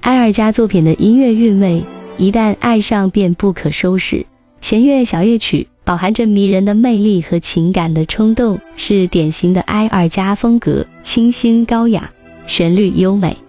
埃尔加作品的音乐韵味，一旦爱上便不可收拾。弦乐小夜曲饱含着迷人的魅力和情感的冲动，是典型的埃尔加风格，清新高雅，旋律优美。